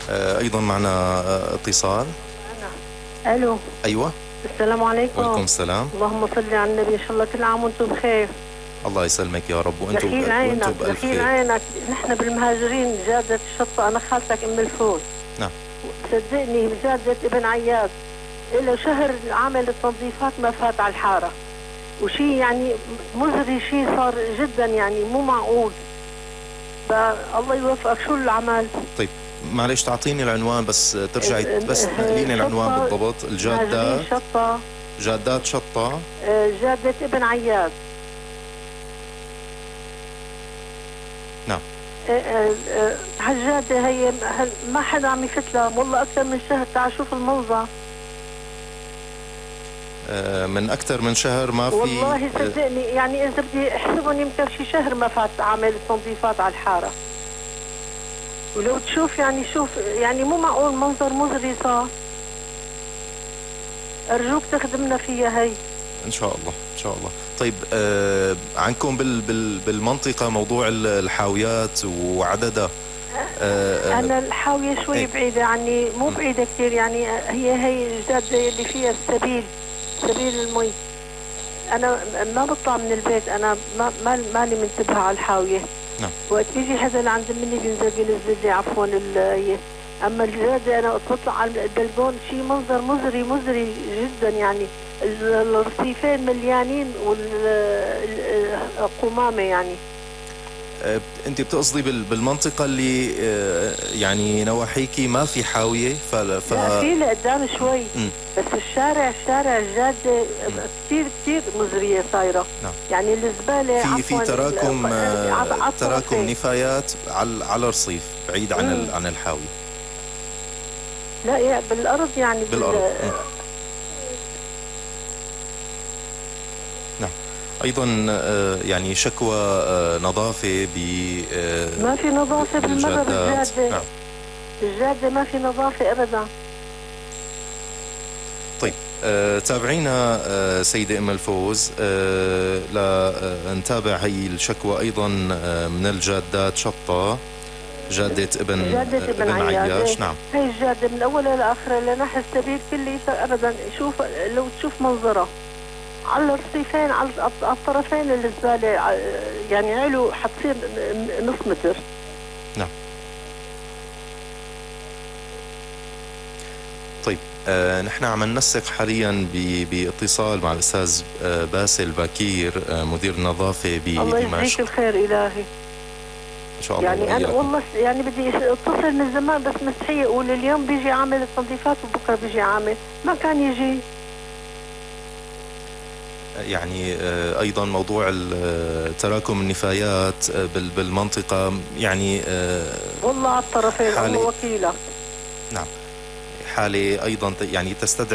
أيضا معنا اتصال. الو. أيوة. السلام عليكم. وعليكم السلام. اللهم صل على النبي، ان شاء الله كل عام وانتم بخير. الله يسلمك يا رب، وانتم بألف دخيل خير. عينك، نحن بالمهاجرين جادة الشطة، انا خالتك ام الفوز. نعم. صدقني جادة ابن عياش له شهر عامل التنظيفات ما فات على الحارة، وشي يعني مزري، شي صار جدا يعني مو معقول. فالله يوفقك. شو العمل؟ طيب معلش تعطيني العنوان بس، ترجعي بس تنقليني العنوان بالضبط. الجادات شطة. جادات شطة. جادة ابن عياش. نعم. هالجادة هي ما حدا عم يفتلها والله أكثر من شهر. تعال شوف الموضع. من أكثر من شهر ما في. والله صدقني يعني إذا بدي أحسبهم يمكن شي شهر ما فات عامل التنظيفات على الحارة. ولو تشوف يعني شوف يعني مو معقول، منظر مزري صار. أرجوك تخدمنا فيها هي. إن شاء الله إن شاء الله. طيب عنكم بالمنطقة موضوع الحاويات وعددها. أنا الحاوية شوي بعيدة عني، مو بعيدة كثير يعني. هي الجادة اللي فيها سبيل المي. أنا ما بطلع من البيت، أنا ماني منتبهة على الحاوية. نعم. وقت بيجي حدا لعند مني بينزل لي عفوا أما الجادة أنا بطلع على البلكون شي منظر مزري جدا يعني. الرصيفين مليانين والقمامة يعني. انت بتقصدي بالمنطقة اللي يعني نواحيكي ما في حاوية لا في لقدام شوي. بس الشارع الجادة كثير مزرية صايرة. نعم. يعني الزبالة في تراكم نفايات على الرصيف بعيد عن الحاوية. لا يا بالأرض يعني بالأرض. نعم. أيضا يعني شكوى نظافة ما في نظافة بالمرة بالجادة. نعم. الجادة ما في نظافة أبدا. طيب تابعينا سيدة أم الفوز لنتابع هي الشكوى أيضا من الجادات شطة، جادة ابن عياش. نعم. هي الجادة من أولها لآخرها لنحو السبيل كليتها أبدا. شوف لو تشوف منظرها على الرصيفين على الطرفين الزبالة يعني علو حتصير نص متر. نعم. طيب نحن عم ننسق حاليا باتصال مع الأستاذ باسل باكير مدير النظافة بدمشق. الله يجزيك الخير إلهي إن شاء الله. يعني أنا والله يعني بدي أتصل من زمان بس مستحية أقول اليوم بيجي عامل التنظيفات وبكرة بيجي عامل ما كان يجي. يعني أيضا موضوع تراكم النفايات بالمنطقة يعني والله على الطرفين الله وكيلك. نعم. حالة أيضا يعني تستدعي